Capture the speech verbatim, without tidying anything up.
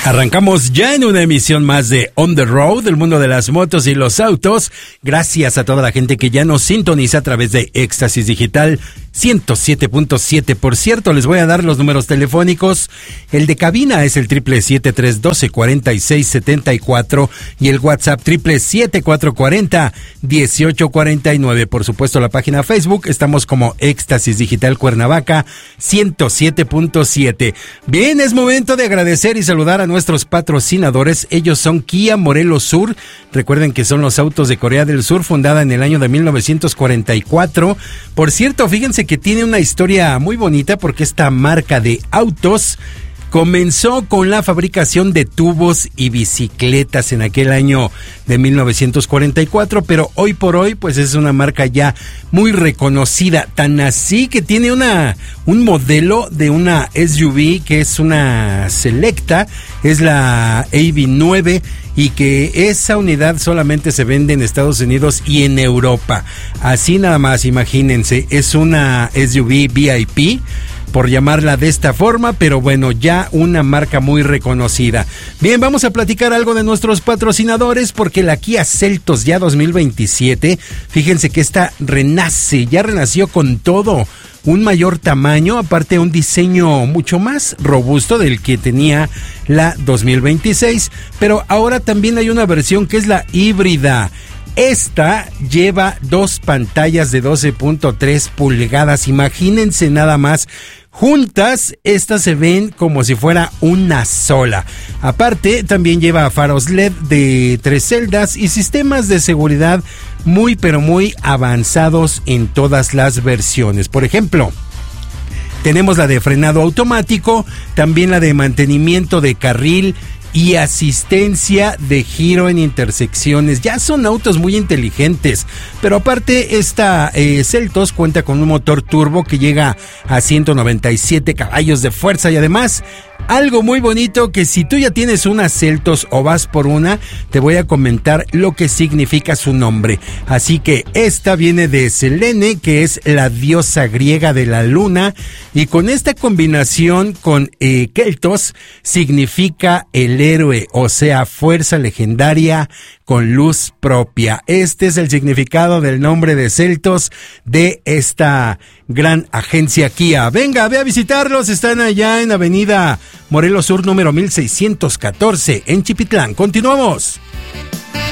Arrancamos ya en una emisión más de On the Road, el mundo de las motos y los autos. Gracias a toda la gente que ya nos sintoniza a través de Éxtasis Digital ciento siete punto siete. Por cierto, les voy a dar los números telefónicos. El de cabina es el triple siete tres doce cuarenta y seis setenta y cuatro y el WhatsApp triple siete cuatro cuarenta dieciocho cuarenta y nueve. Por supuesto, la página Facebook estamos como Éxtasis Digital Cuernavaca ciento siete punto siete. Bien, es momento de agradecer y saludar a nuestros patrocinadores. Ellos son Kia Morelos Sur. Recuerden que son los autos de Corea del Sur, fundada en el año de mil novecientos cuarenta y cuatro. Por cierto, fíjense que tiene una historia muy bonita porque esta marca de autos comenzó con la fabricación de tubos y bicicletas en aquel año de mil novecientos cuarenta y cuatro, pero hoy por hoy pues es una marca ya muy reconocida, tan así que tiene una un modelo de una S U V que es una Selecta, es la A V nueve, y que esa unidad solamente se vende en Estados Unidos y en Europa. Así nada más, imagínense, es una S U V V I P, por llamarla de esta forma, pero bueno, ya una marca muy reconocida. Bien, vamos a platicar algo de nuestros patrocinadores, porque la Kia Seltos ya dos mil veintisiete, fíjense que esta renace, ya renació con todo, un mayor tamaño, aparte un diseño mucho más robusto del que tenía la dos mil veintiséis, pero ahora también hay una versión que es la híbrida. Esta lleva dos pantallas de doce punto tres pulgadas, imagínense nada más. Juntas, estas se ven como si fuera una sola. Aparte, también lleva faros L E D de tres celdas y sistemas de seguridad muy pero muy avanzados en todas las versiones. Por ejemplo, tenemos la de frenado automático, también la de mantenimiento de carril y asistencia de giro en intersecciones. Ya son autos muy inteligentes, pero aparte esta eh, Seltos cuenta con un motor turbo que llega a ciento noventa y siete caballos de fuerza, y además algo muy bonito, que si tú ya tienes una Seltos o vas por una, te voy a comentar lo que significa su nombre. Así que esta viene de Selene, que es la diosa griega de la luna, y con esta combinación con eh, Keltos significa el héroe, o sea, fuerza legendaria con luz propia. Este es el significado del nombre de Seltos de esta gran agencia Kia. Venga, ve a visitarlos, están allá en Avenida Morelos Sur número mil seiscientos catorce en Chipitlán. Continuamos.